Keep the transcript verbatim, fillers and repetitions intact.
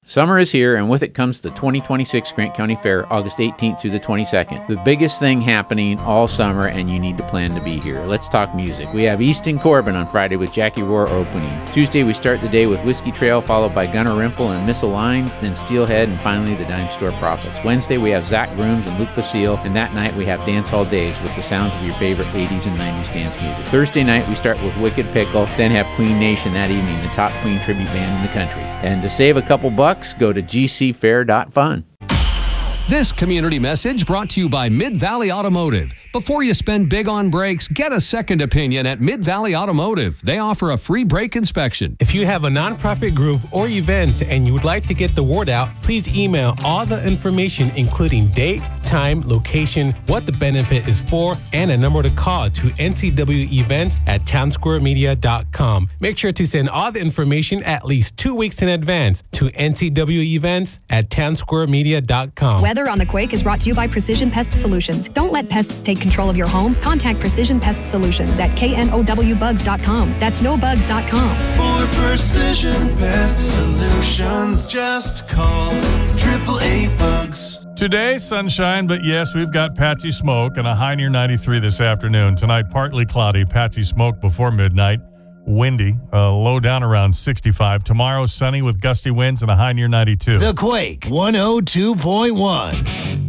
Summer is here, and with it comes the twenty twenty-six Grant County Fair, August eighteenth through the twenty-second. The biggest thing happening all summer, and you need to plan to be here. Let's talk music. We have Easton Corbin on Friday with Jackie Rohr opening. Tuesday, we start the day with Whiskey Trail, followed by Gunnar Rimple and Misaligned, then Steelhead, and finally the Dime Store Prophets. Wednesday, we have Zach Grooms and Luke Basile, and that night we have Dance Hall Days with the sounds of your favorite eighties and nineties dance music. Thursday night, we start with Wicked Pickle, then have Queen Nation that evening, the top Queen tribute band in the country. And to save a couple bucks, go to g c fair dot fun. This community message brought to you by Mid-Valley Automotive. Before you spend big on brakes, get a second opinion at Mid-Valley Automotive. They offer a free brake inspection. If you have a nonprofit group or event and you would like to get the word out, please email all the information, including date, time, location, what the benefit is for, and a number to call to N C W events at townsquare media dot com. Make sure to send all the information at least two weeks in advance to N C W events at townsquare media dot com. Weather on the Quake is brought to you by Precision Pest Solutions. Don't let pests take control of your home. Contact Precision Pest Solutions at K N O W bugs dot com. That's no bugs dot com. For Precision Pest Solutions, just call triple A bugs. Today, sunshine, but yes, we've got patchy smoke and a high near ninety-three this afternoon. Tonight, partly cloudy, patchy smoke before midnight, windy, uh, low down around sixty-five. Tomorrow, sunny with gusty winds and a high near ninety-two. The Quake one oh two point one.